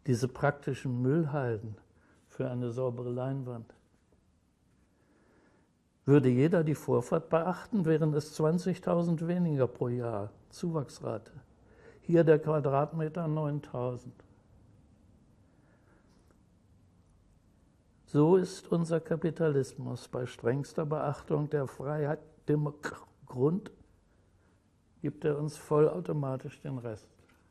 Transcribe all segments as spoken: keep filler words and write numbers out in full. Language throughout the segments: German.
diese praktischen Müllhalden für eine saubere Leinwand. Würde jeder die Vorfahrt beachten, wären es zwanzigtausend weniger pro Jahr Zuwachsrate. Hier der Quadratmeter neuntausend. So ist unser Kapitalismus bei strengster Beachtung der Freiheit dem Grund, gibt er uns vollautomatisch den Rest.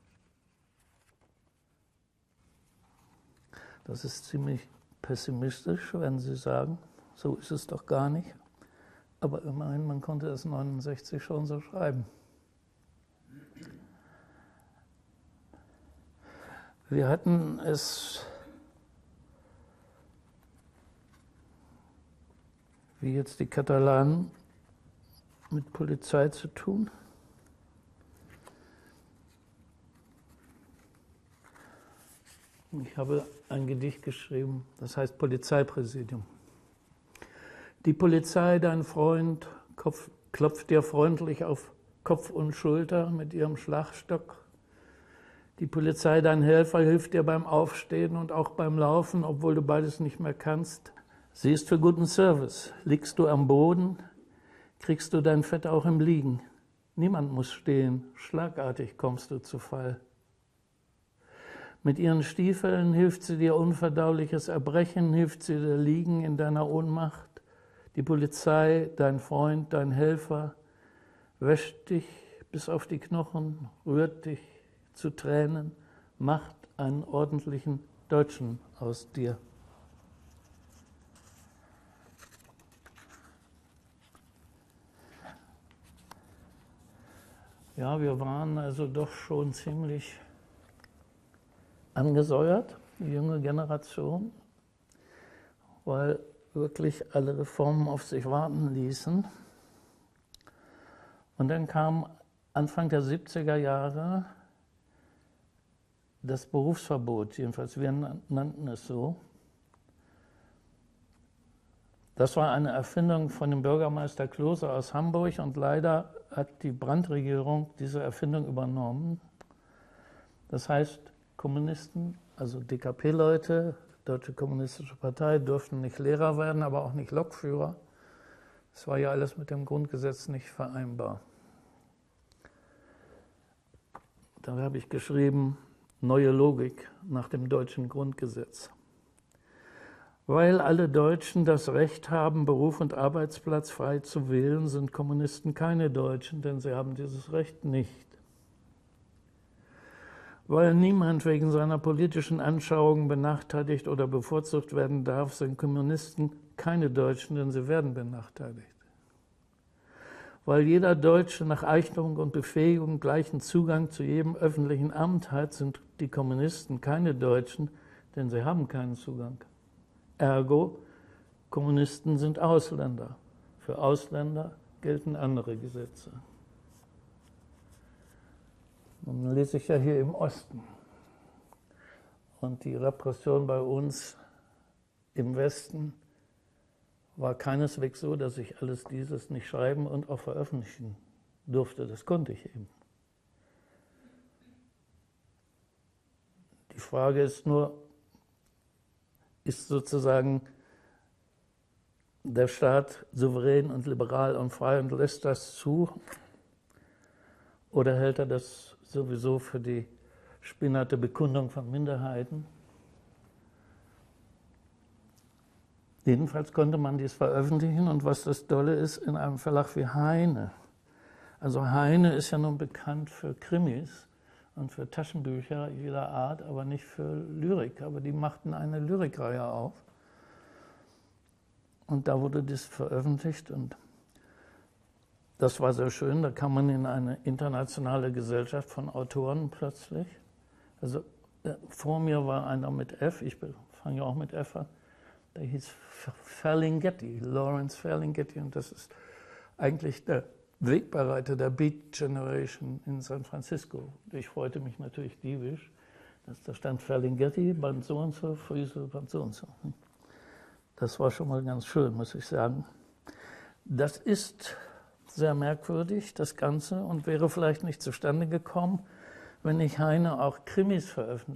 Das ist ziemlich pessimistisch, wenn Sie sagen, so ist es doch gar nicht. Aber immerhin, man konnte es neunundsechzig schon so schreiben. Wir hatten es, wie jetzt die Katalanen, mit Polizei zu tun. Ich habe ein Gedicht geschrieben, das heißt Polizeipräsidium. Die Polizei, dein Freund, Kopf, klopft dir freundlich auf Kopf und Schulter mit ihrem Schlagstock. Die Polizei, dein Helfer, hilft dir beim Aufstehen und auch beim Laufen, obwohl du beides nicht mehr kannst. Sie ist für guten Service. Liegst du am Boden, kriegst du dein Fett auch im Liegen. Niemand muss stehen, schlagartig kommst du zu Fall. Mit ihren Stiefeln hilft sie dir unverdauliches Erbrechen, hilft sie dir liegen in deiner Ohnmacht. Die Polizei, dein Freund, dein Helfer, wäscht dich bis auf die Knochen, rührt dich zu Tränen, macht einen ordentlichen Deutschen aus dir. Ja, wir waren also doch schon ziemlich angesäuert, die junge Generation, weil wirklich alle Reformen auf sich warten ließen. Und dann kam Anfang der siebziger Jahre das Berufsverbot, jedenfalls wir nannten es so. Das war eine Erfindung von dem Bürgermeister Klose aus Hamburg und leider hat die Brandt-Regierung diese Erfindung übernommen. Das heißt, Kommunisten, also D K P-Leute, Deutsche Kommunistische Partei, durften nicht Lehrer werden, aber auch nicht Lokführer. Das war ja alles mit dem Grundgesetz nicht vereinbar. Da habe ich geschrieben, neue Logik nach dem deutschen Grundgesetz. Weil alle Deutschen das Recht haben, Beruf und Arbeitsplatz frei zu wählen, sind Kommunisten keine Deutschen, denn sie haben dieses Recht nicht. Weil niemand wegen seiner politischen Anschauungen benachteiligt oder bevorzugt werden darf, sind Kommunisten keine Deutschen, denn sie werden benachteiligt. Weil jeder Deutsche nach Eignung und Befähigung gleichen Zugang zu jedem öffentlichen Amt hat, sind die Kommunisten keine Deutschen, denn sie haben keinen Zugang. Ergo, Kommunisten sind Ausländer. Für Ausländer gelten andere Gesetze. Nun lese ich ja hier im Osten. Und die Repression bei uns im Westen war keineswegs so, dass ich alles dieses nicht schreiben und auch veröffentlichen durfte. Das konnte ich eben. Die Frage ist nur, ist sozusagen der Staat souverän und liberal und frei und lässt das zu? Oder hält er das sowieso für die spinnerte Bekundung von Minderheiten? Jedenfalls konnte man dies veröffentlichen und was das Tolle ist, in einem Verlag wie Heine. Also Heine ist ja nun bekannt für Krimis und für Taschenbücher jeder Art, aber nicht für Lyrik. Aber die machten eine Lyrikreihe auf. Und da wurde das veröffentlicht und das war sehr schön. Da kam man in eine internationale Gesellschaft von Autoren plötzlich. Also äh, vor mir war einer mit F, ich fange ja auch mit F an, der hieß Ferlinghetti, Lawrence Ferlinghetti, und das ist eigentlich der Wegbereiter der Beat Generation in San Francisco. Ich freute mich natürlich diebisch, dass da stand Ferlinghetti, Band so und so, Friese, Band so und so. Das war schon mal ganz schön, muss ich sagen. Das ist sehr merkwürdig, das Ganze, und wäre vielleicht nicht zustande gekommen, wenn nicht Heine auch Krimis veröffentlicht